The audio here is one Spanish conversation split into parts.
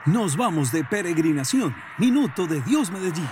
Nos vamos de peregrinación. Minuto de Dios Medellín.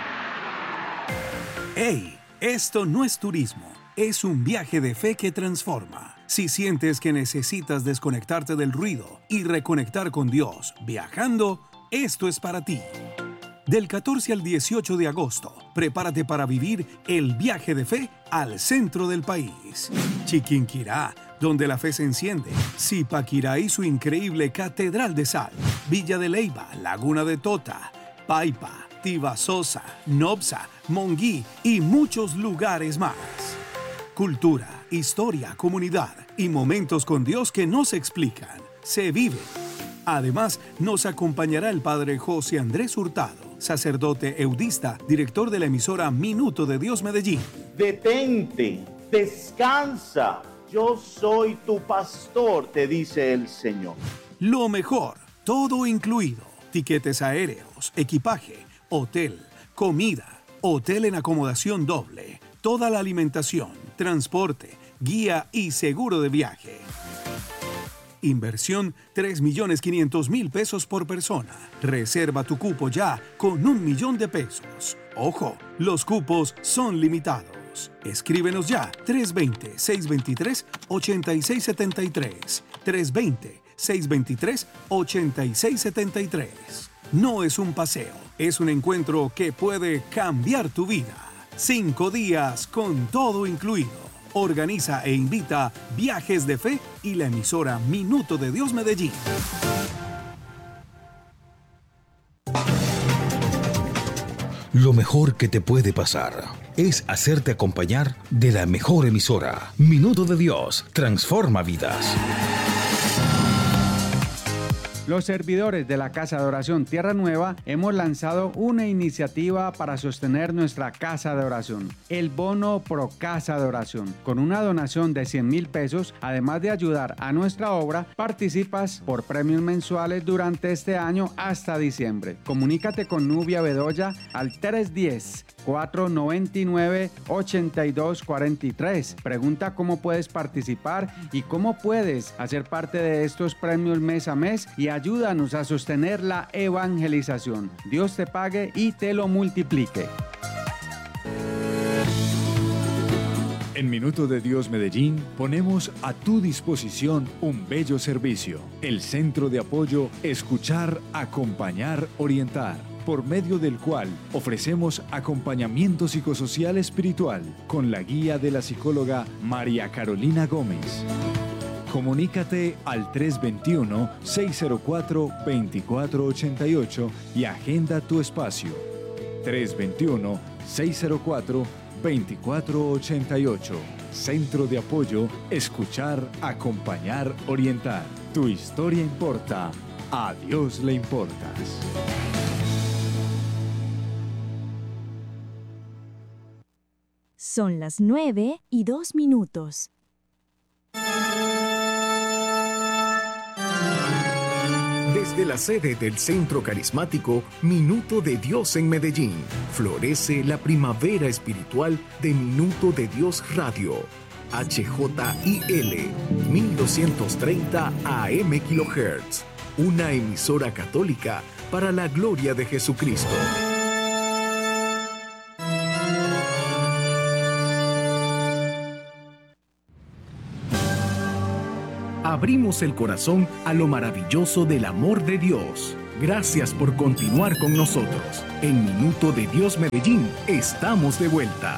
¡Hey! Esto no es turismo. Es un viaje de fe que transforma. Si sientes que necesitas desconectarte del ruido y reconectar con Dios viajando, esto es para ti. Del 14 al 18 de agosto, prepárate para vivir el viaje de fe al centro del país. Chiquinquirá, donde la fe se enciende. Zipaquirá y su increíble Catedral de Sal. Villa de Leyva, Laguna de Tota, Paipa, Tibasosa, Nopsa, Monguí y muchos lugares más. Cultura, historia, comunidad y momentos con Dios que no se explican, se viven. Además, nos acompañará el padre José Andrés Hurtado, sacerdote eudista, director de la emisora Minuto de Dios Medellín. Detente, descansa, yo soy tu pastor, te dice el Señor. Lo mejor, todo incluido, tiquetes aéreos, equipaje, hotel, comida, hotel en acomodación doble, toda la alimentación, transporte, guía y seguro de viaje. Inversión 3.500.000 pesos por persona. Reserva tu cupo ya con 1.000.000 de pesos. Ojo, los cupos son limitados. Escríbenos ya 320-623-8673. 320-623-8673. No es un paseo, es un encuentro que puede cambiar tu vida. 5 días con todo incluido. Organiza e invita Viajes de Fe y la emisora Minuto de Dios Medellín. Lo mejor que te puede pasar es hacerte acompañar de la mejor emisora. Minuto de Dios transforma vidas. Los servidores de la Casa de Oración Tierra Nueva hemos lanzado una iniciativa para sostener nuestra Casa de Oración, el Bono Pro Casa de Oración. Con una donación de 100.000 pesos, además de ayudar a nuestra obra, participas por premios mensuales durante este año hasta diciembre. Comunícate con Nubia Bedoya al 310-499-8243. Pregunta cómo puedes participar y cómo puedes hacer parte de estos premios mes a mes y ayúdanos a sostener la evangelización. Dios te pague y te lo multiplique. En Minuto de Dios Medellín ponemos a tu disposición un bello servicio. El Centro de Apoyo Escuchar, Acompañar, Orientar, por medio del cual ofrecemos acompañamiento psicosocial espiritual con la guía de la psicóloga María Carolina Gómez. Comunícate al 321-604-2488 y agenda tu espacio. 321-604-2488. Centro de Apoyo Escuchar, Acompañar, Orientar. Tu historia importa. A Dios le importas. Son las 9:02. Desde la sede del Centro Carismático Minuto de Dios en Medellín, florece la primavera espiritual de Minuto de Dios Radio. HJIL 1230 AM kHz, una emisora católica para la gloria de Jesucristo. Abrimos el corazón a lo maravilloso del amor de Dios. Gracias por continuar con nosotros. En Minuto de Dios Medellín, estamos de vuelta.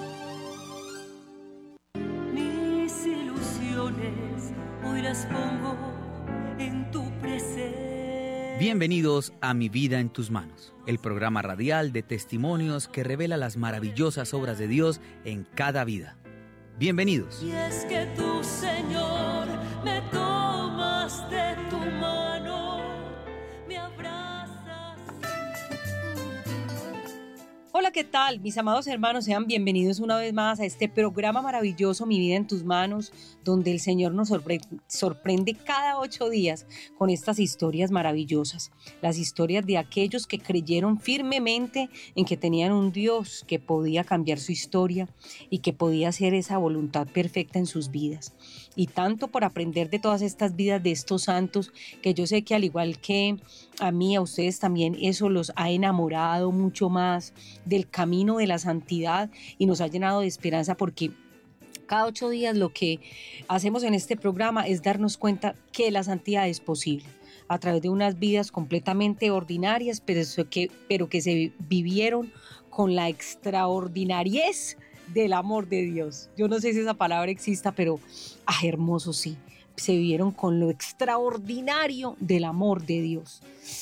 Mis ilusiones hoy las pongo en tu presencia. Bienvenidos a Mi Vida en Tus Manos, el programa radial de testimonios que revela las maravillosas obras de Dios en cada vida. Bienvenidos. Y es que tú, Señor, me tomas de tu mano, me abrazas. Hola, ¿qué tal? Mis amados hermanos, sean bienvenidos una vez más a este programa maravilloso, Mi Vida en Tus Manos, donde el Señor nos sorprende cada 8 días con estas historias maravillosas. Las historias de aquellos que creyeron firmemente en que tenían un Dios que podía cambiar su historia y que podía hacer esa voluntad perfecta en sus vidas. Y tanto por aprender de todas estas vidas de estos santos, que yo sé que al igual que a mí, a ustedes también, eso los ha enamorado mucho más del camino de la santidad y nos ha llenado de esperanza, porque cada 8 días lo que hacemos en este programa es darnos cuenta que la santidad es posible a través de unas vidas completamente ordinarias, pero que se vivieron con la extraordinariez del amor de Dios. Yo no sé si esa palabra exista, pero hermoso sí. Se vivieron con lo extraordinario del amor de Dios,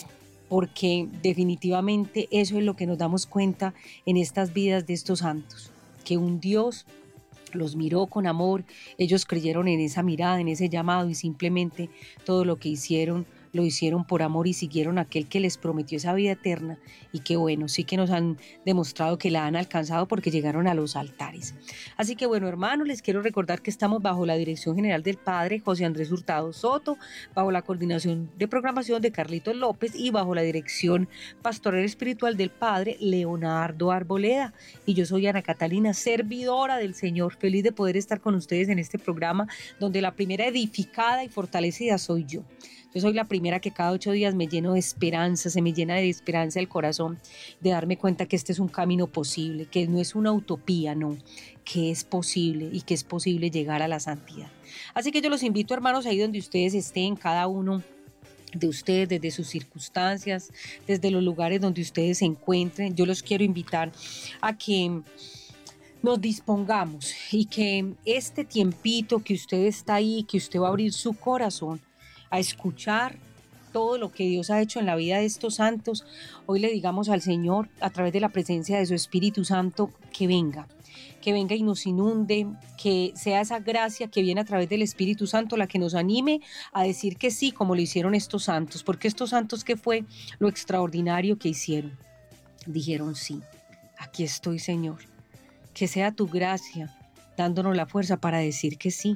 porque definitivamente eso es lo que nos damos cuenta en estas vidas de estos santos, que un Dios los miró con amor, ellos creyeron en esa mirada, en ese llamado, y simplemente todo lo que hicieron lo hicieron por amor y siguieron a aquel que les prometió esa vida eterna, y que bueno, sí que nos han demostrado que la han alcanzado porque llegaron a los altares. Así que bueno, hermanos, les quiero recordar que estamos bajo la dirección general del Padre José Andrés Hurtado Soto, bajo la coordinación de programación de Carlitos López y bajo la dirección pastoral espiritual del Padre Leonardo Arboleda. Y yo soy Ana Catalina, servidora del Señor, feliz de poder estar con ustedes en este programa donde la primera edificada y fortalecida soy yo. Yo soy la primera que cada 8 días me lleno de esperanza, se me llena de esperanza el corazón, de darme cuenta que este es un camino posible, que no es una utopía, no, que es posible y que es posible llegar a la santidad. Así que yo los invito, hermanos, ahí donde ustedes estén, cada uno de ustedes, desde sus circunstancias, desde los lugares donde ustedes se encuentren, yo los quiero invitar a que nos dispongamos y que este tiempito que usted está ahí, que usted va a abrir su corazón a escuchar todo lo que Dios ha hecho en la vida de estos santos, hoy le digamos al Señor, a través de la presencia de su Espíritu Santo, que venga y nos inunde, que sea esa gracia que viene a través del Espíritu Santo la que nos anime a decir que sí, como lo hicieron estos santos, porque estos santos, ¿qué fue lo extraordinario que hicieron? Dijeron sí, aquí estoy, Señor, que sea tu gracia dándonos la fuerza para decir que sí.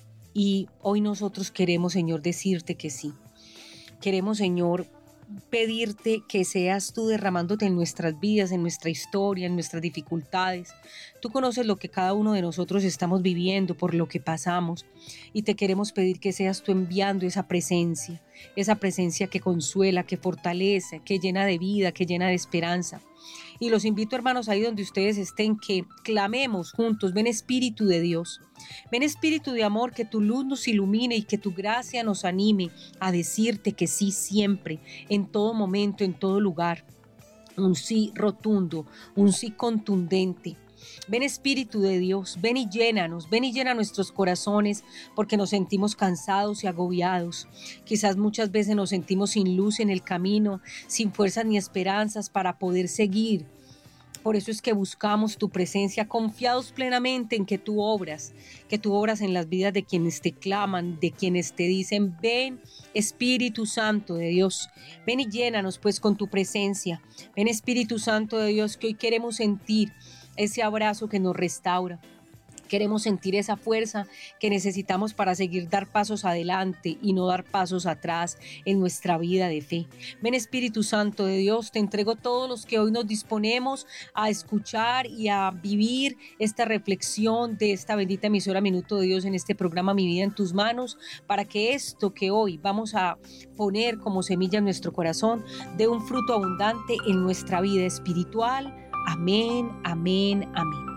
Y hoy nosotros queremos, Señor, decirte que sí. Queremos, Señor, pedirte que seas tú derramándote en nuestras vidas, en nuestra historia, en nuestras dificultades. Tú conoces lo que cada uno de nosotros estamos viviendo, por lo que pasamos, y te queremos pedir que seas tú enviando esa presencia que consuela, que fortalece, que llena de vida, que llena de esperanza. Y los invito, hermanos, ahí donde ustedes estén, que clamemos juntos: ven Espíritu de Dios, ven Espíritu de amor, que tu luz nos ilumine y que tu gracia nos anime a decirte que sí siempre, en todo momento, en todo lugar. Un sí rotundo, un sí contundente. Ven Espíritu de Dios, ven y llénanos, ven y llena nuestros corazones, porque nos sentimos cansados y agobiados. Quizás muchas veces nos sentimos sin luz en el camino, sin fuerzas ni esperanzas para poder seguir. Por eso es que buscamos tu presencia, confiados plenamente en que tú obras en las vidas de quienes te claman, de quienes te dicen: ven Espíritu Santo de Dios, ven y llénanos pues con tu presencia. Ven Espíritu Santo de Dios, que hoy queremos sentir ese abrazo que nos restaura. Queremos sentir esa fuerza que necesitamos para dar pasos adelante y no dar pasos atrás en nuestra vida de fe. Ven Espíritu Santo de Dios, te entrego todos los que hoy nos disponemos a escuchar y a vivir esta reflexión de esta bendita emisora Minuto de Dios en este programa Mi Vida en Tus Manos, para que esto que hoy vamos a poner como semilla en nuestro corazón dé un fruto abundante en nuestra vida espiritual. Amén, amén, amén.